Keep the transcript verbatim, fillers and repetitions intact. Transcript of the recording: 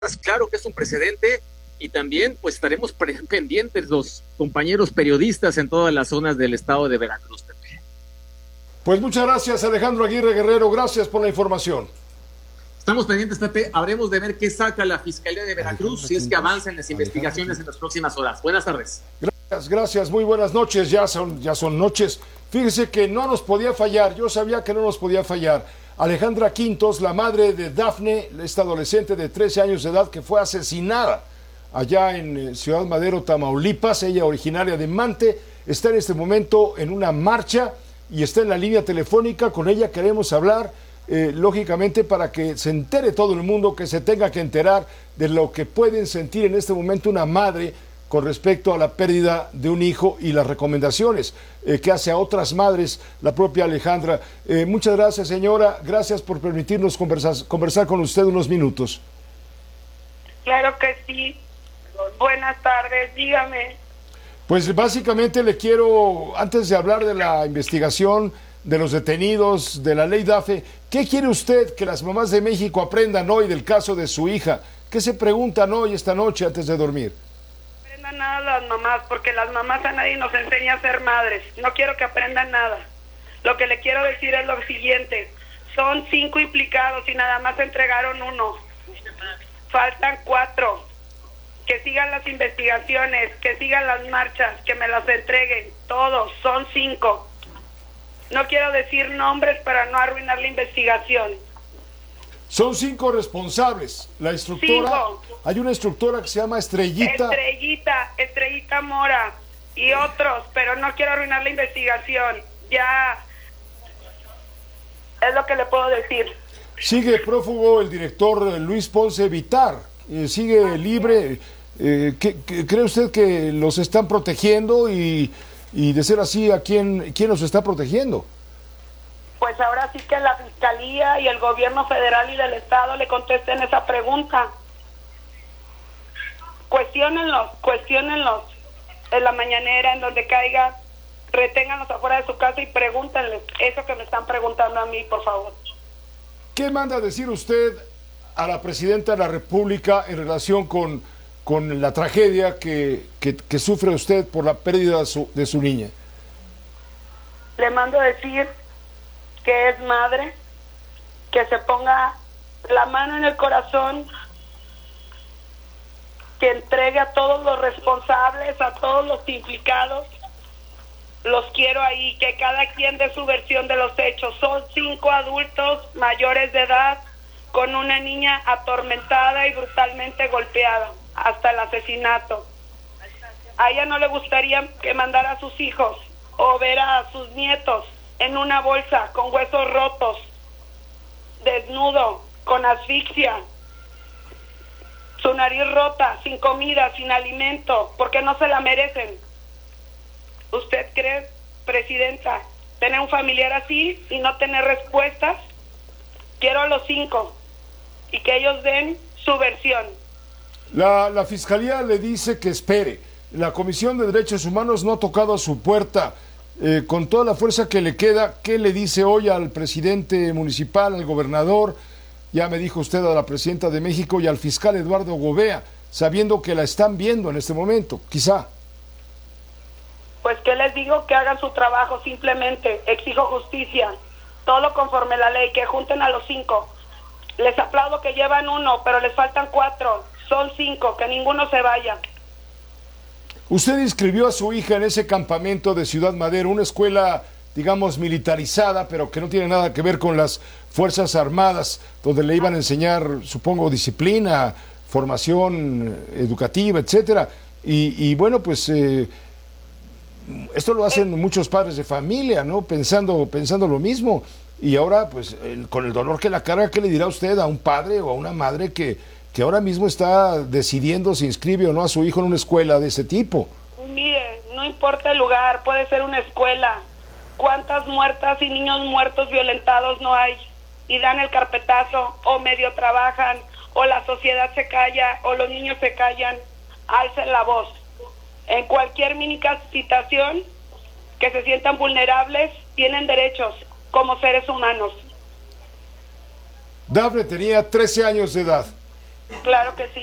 claro que es un precedente y también pues estaremos pendientes los compañeros periodistas en todas las zonas del estado de Veracruz. Pues muchas gracias, Alejandro Aguirre Guerrero, gracias por la información. Estamos pendientes, Pepe, habremos de ver qué saca la Fiscalía de Veracruz si es que avanzan las investigaciones en las próximas horas. Buenas tardes. Gracias, gracias, muy buenas noches, ya son, ya son noches. Fíjese que no nos podía fallar, yo sabía que no nos podía fallar. Alejandra Quintos, la madre de Dafne, esta adolescente de trece años de edad que fue asesinada allá en Ciudad Madero, Tamaulipas, ella originaria de Mante, está en este momento en una marcha y está en la línea telefónica, con ella queremos hablar, eh, lógicamente para que se entere todo el mundo, que se tenga que enterar de lo que pueden sentir en este momento una madre con respecto a la pérdida de un hijo y las recomendaciones eh, que hace a otras madres la propia Alejandra. Eh, muchas gracias, señora, gracias por permitirnos conversar, conversar con usted unos minutos. Claro que sí. Buenas tardes, dígame. Pues básicamente le quiero, antes de hablar de la investigación, de los detenidos, de la ley DAFE, ¿qué quiere usted que las mamás de México aprendan hoy del caso de su hija? ¿Qué se preguntan hoy, esta noche, antes de dormir? No aprendan nada las mamás, porque las mamás a nadie nos enseña a ser madres. No quiero que aprendan nada. Lo que le quiero decir es lo siguiente. Son cinco implicados y nada más entregaron uno. Faltan cuatro. Que sigan las investigaciones, que sigan las marchas, que me las entreguen, todos, son cinco. No quiero decir nombres para no arruinar la investigación. Son cinco responsables. La instructora, cinco. Hay una instructora que se llama Estrellita. Estrellita, Estrellita Mora y otros, pero no quiero arruinar la investigación. Ya es lo que le puedo decir. Sigue prófugo el director Luis Ponce Vitar, eh, sigue libre. Eh, ¿qué, qué, ¿Cree usted que los están protegiendo y, y de ser así, ¿a quién, quién los está protegiendo? Pues ahora sí que la Fiscalía y el gobierno federal y del Estado le contesten esa pregunta. Cuestiónenlos, cuestiónenlos en la mañanera, en donde caiga, reténganlos afuera de su casa y pregúntenles eso que me están preguntando a mí, por favor. ¿Qué manda decir usted a la presidenta de la República en relación con, con la tragedia que, que, que sufre usted por la pérdida de su, de su niña? Le mando decir que es madre, que se ponga la mano en el corazón, que entregue a todos los responsables, a todos los implicados. Los quiero ahí, que cada quien dé su versión de los hechos. Son cinco adultos mayores de edad con una niña atormentada y brutalmente golpeada hasta el asesinato. A ella no le gustaría que mandara a sus hijos o ver a sus nietos en una bolsa con huesos rotos, desnudo, con asfixia, su nariz rota, sin comida, sin alimento, porque no se la merecen. ¿Usted cree, presidenta, tener un familiar así y no tener respuestas? Quiero a los cinco y que ellos den su versión. La, la Fiscalía le dice que espere. La Comisión de Derechos Humanos no ha tocado a su puerta. Eh, con toda la fuerza que le queda, ¿qué le dice hoy al presidente municipal, al gobernador? Ya me dijo usted a la presidenta de México y al fiscal Eduardo Gobea, sabiendo que la están viendo en este momento, quizá. Pues que les digo que hagan su trabajo, simplemente exijo justicia, todo conforme la ley, que junten a los cinco. Les aplaudo que llevan uno, pero les faltan cuatro, son cinco, que ninguno se vaya. Usted inscribió a su hija en ese campamento de Ciudad Madero, una escuela, digamos, militarizada, pero que no tiene nada que ver con las Fuerzas Armadas, donde le iban a enseñar, supongo, disciplina, formación educativa, etcétera. Y, y bueno, pues eh, esto lo hacen muchos padres de familia, ¿no? Pensando, pensando lo mismo. Y ahora, pues, el, con el dolor que la carga, ¿qué le dirá usted a un padre o a una madre que, que ahora mismo está decidiendo si inscribe o no a su hijo en una escuela de ese tipo? Mire, no importa el lugar, puede ser una escuela. ¿Cuántas muertas y niños muertos violentados no hay? Y dan el carpetazo, o medio trabajan, o la sociedad se calla, o los niños se callan. Alcen la voz. En cualquier mínima situación que se sientan vulnerables, tienen derechos como seres humanos. Dafne tenía trece años de edad. Claro que sí.